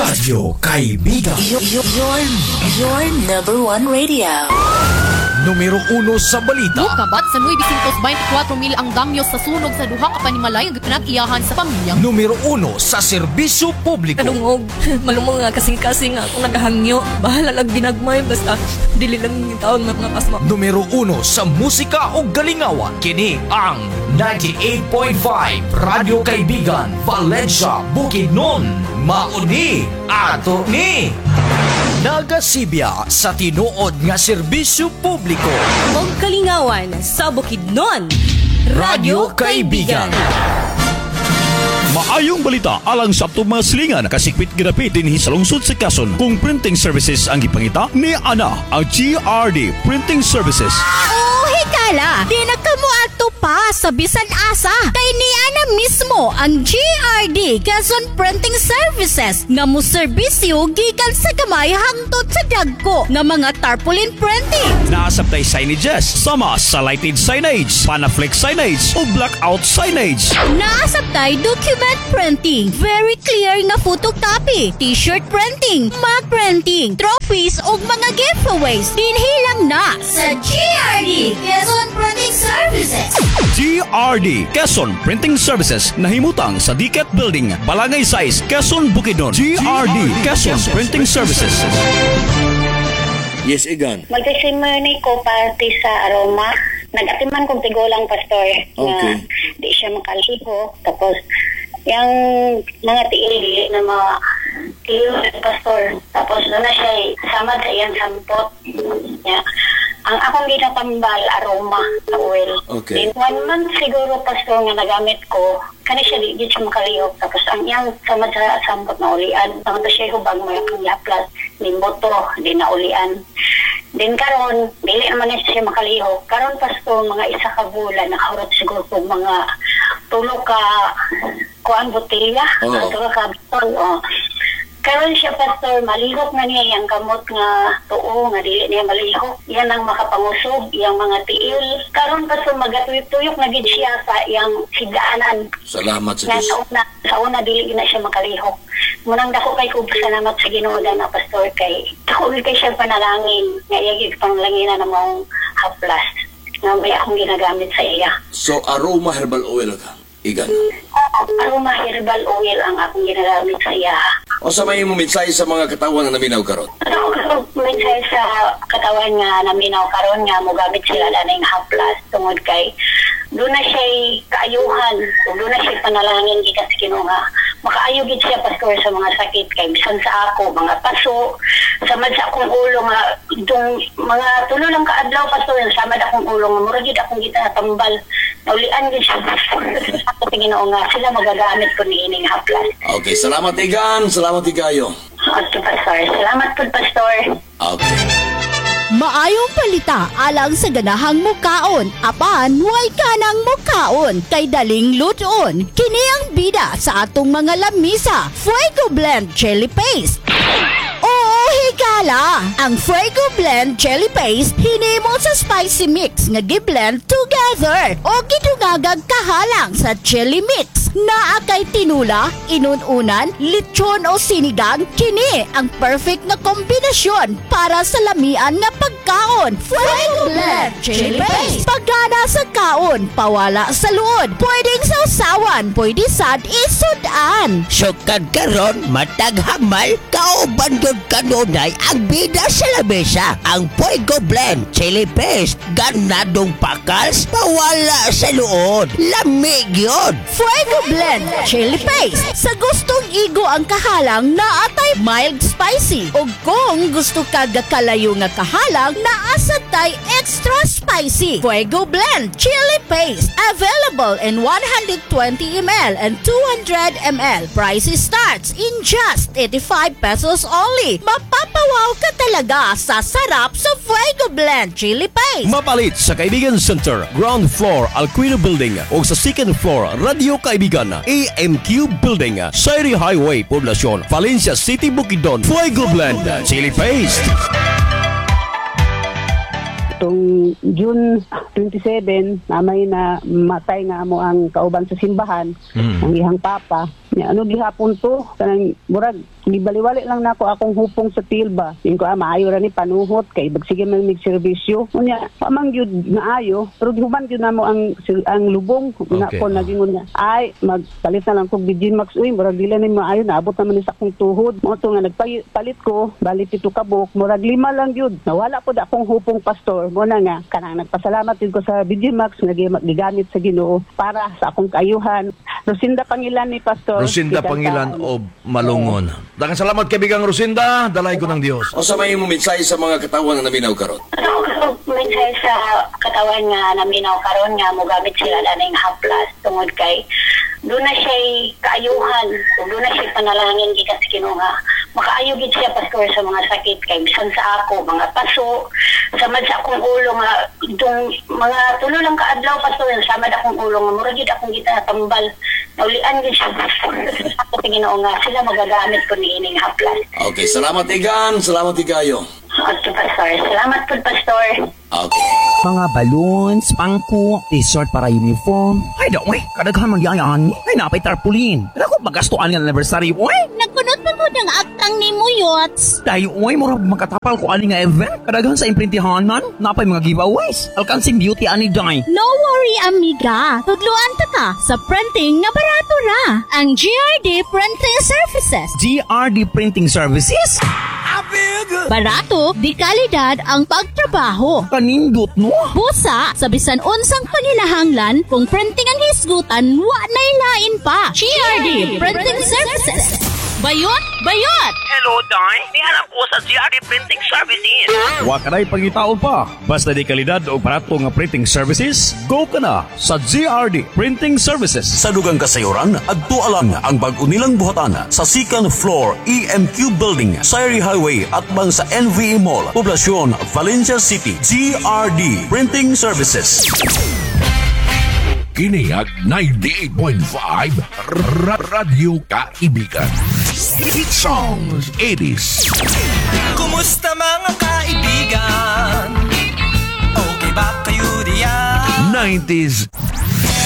Radyo Kaibigan. Your number one radio. Numero 1 sa balita. Mukabat sa 924,000 ang damyo sa sunog sa duha ka panimalay nga pinag-iyahan sa pamilyang. Numero 1 sa serbisyo publiko. Kalungog, malumong nga kasing-kasing ako naghangyo. Bahala lang ginagmay, basta dili lang yung taon mga pasma. Numero 1 sa musika o galingawan. Kini ang 98.5 Radyo Kaibigan, Valencia, Bukidnon. Mauni ato ni Nagasibya sa tinuod nga serbisyo publiko. Og kalingawan sa Bukidnon. Radyo Kaibigan. Maayong balita alang sa atong mga silingan kasikpit ginapit dinhi sa lungsod sa Quezon kung printing services ang gipangita ni Ana ang GRD Printing Services. Higala, di na kamo ato pa sa bisan asa. Kay ni Ana mismo ang GRD Quezon Printing Services nga mo serbisyo gikan sa gamay hangtod sa dagko nga mga tarpaulin printing. Naasabtay signages sama sa lighted signage, panaflex signage o blackout signage. Naasabtay document printing, very clear nga photocopy, t-shirt printing, mug printing, trophies ug mga giveaways. Dinhi lang na sa GRD Quezon Printing Services. GRD Quezon Printing Services nahimutang sa Diket Building, Balangay Size, Quezon, Bukidnon. GRD Quezon Printing Services. Yes, Igan. Mag-testimony ko party sa Aroma. Nag-atiman kong tigulang pastor na di siya makaliho. Tapos, yung mga tiil na mga tiil pastor. Tapos, doon na siya samad sa iyang sampot. Yeah. Ang akong ginatambal, Aroma, sa oil. Okay. Then, 1 month siguro, pastor, nga nagamit ko, kani siya di siya makalihok. Tapos, ang iyang samad sa sampot na ulian. Tapos siya hubag mo yung laplas, limboto, di na ulian. Then karon, dili naman siya makalihok. Karon pastor, mga isa ka bulan, nakahurot siguro po mga tulo ka kuan botelya, tulo ka bitol. Karon siya pastor, malihok na niya yung kamot nga tuo, nga dili niya malihok. Yan ang makapangusog, yung mga tiil. Karon pastor, magatuyok-tuyok na gid siya sa yung higaanan. Salamat sa Diyos. Sa una, dili na siya makalihok. Munang dako kay ko salamat sa Ginoo na pastor kay dako kay siya panalangin nga iyagig panglanginan na mong haplas nga may akong ginagamit sa iya. So, Aroma Herbal Oil ka, Igan? Aroma Herbal Oil ang akong ginagamit sa iya. O sa may mensahe sa mga katawan na naminaw karon? Ako mensahe sa katawan nga naminaw karon nga mo gamit sila na ng haplas tungod kay doon na siya kaayuhan, doon na siya panalangin gikan sa Ginoo nga makaayo gid siya pastor sa mga sakit kay bisan sa ako mga paso samad sa akong ulo nga itong mga tulo lang kaadlaw pastor samad akong ulo nga mura gid akong gitatambal naulian gid siya sa Ginoo nga sila magagamit ko niining haplas. Okay, salamat Igan, salamat Igayo. Okay pastor, salamat po pastor. Okay. Maayong palita alang sa ganahang mukaon. Apan, way ka ng mukaon. Kay daling luton. Kini ang bida sa atong mga lamisa. Fuego Blend Chili Paste. Oo, higala! Ang Fuego Blend Chili Paste hinimo sa spicy mix nga gi-blend together o gidungagag kahalang sa chili mix. Naa kay tinula, inununan, lechon o sinigang, kini ang perfect na kombinasyon para sa lamian nga pagkaon. Fuego Blend Chili Paste. Pagana sa kaon, pawala sa luod. Pwedeng sausawan, pwede sad isudan. Sukad karon matag hamal kauban gud kanunay ang bida sa lamesa. Ang Fuego Blend Chili Paste ganadong pakals pawala sa luod. Lamig yun. Fuego Blend Chili Paste. Sa gustong igo ang kahalang na atay mild spicy. O kung gusto ka gakalayo nga kahalang na asatay extra spicy. Fuego Blend Chili Paste. Available in 120 ml and 200 ml. Price starts in just 85 pesos only. Mapapawaw ka talaga sa sarap sa Fuego Blend Chili Paste. Mapalit sa Kaibigan Center, ground floor, Alquino Building o sa second floor, Radio Kaibigan, AMQ Building, Sairi Highway, Poblacion, Valencia City, Bukidnon. Fuego Blend Chili Paste. Itong June 27, namay na matay nga mo ang kauban sa simbahan, ang ihang papa. Ano gihapon to, kanang murag Gibaliwali lang na ako akong hupong sa tilba. Yung ko, maayo ra ni panuhot kay bagsige man mig serbisyo. Unya, pamang gyud maayo, pero human gyud namo ang lubong. Na Okay. ko nagingon nga, ay magpalit na lang kog Virgin Max uy, murag dila ni maayo, naabot naman ni sa akong tuhod. Mo to nga nagpalit ko, bali 7 kabok, murag 5 lang gyud. Nawala po da akong hupong pastor. Mo na nga kanang nagpasalamat gyud ko sa Virgin Max nga gigamit sa Ginoo para sa akong kaayuhan. Rosinda Pangilan ni Pastor. Rosinda Kitang Pangilan Taan. o Malungon. Daghang salamat kaibigang Rosinda, dalay ko ng Dios. O sa may mo mensahe sa mga katawhan nga naminaw karon. Minsan sa katawan nga naminaw karon nga mogamit sila daning haplas tungod kay doon na siya kaayuhan, doon na siya panalangin gikan sa Ginoo nga makaayo gid siya pastor sa mga sakit kay bisan sa ako mga paso samad sa akong ulo nga itong mga tulo lang kaadlaw pastor samad akong ulo nga murag gid akong gitatambal naulian gid siya ako sa Ginoo nga sila magagamit ko ni ining haplas. Okay, salamat Igan, salamat Tigayo. Okay, pastor. Salamat po, pastor. Okay. Mga balloons, pangko, t-shirt para uniform. Ay, daw, kadaghan magyayaan. Ay, napay tarpulin. Kaya ko magastuan ng anniversary, oy. Nagkunot pa mo ng aktang ni Muyots. Dahil, oy, mura makatapal ko ani nga event. Kadaghan sa imprintihanan, napay mga giveaways. Alkansing beauty ani day. No worry, amiga. Tudluan ta ka sa printing nga barato ra. Ang GRD Printing Services. GRD Printing Services? Barato, di kalidad ang pagtrabaho. Kanindot, no? Busa, sa bisan unsang panginahanglan, kung printing ang hisgutan, wa na ilain pa. GRD Printing Services. Bayot! Bayot! Hello, Day. Nihanap ko sa GRD Printing Services. Wa ka na'y pangitaon pa. Basta di kalidad o barato nga printing services, go ka na sa GRD Printing Services. Sa dugang kasayuran, adto alang ang bag-o nilang buhatan sa second floor EMQ Building, Sayri Highway at bang sa NVE Mall, Poblacion, Valencia City. GRD Printing Services. Kiniag 98.5 Radyo Kaibigan. Hit songs 80s. Kumusta mga kaibigan? Okay ba kayo diyan? 90s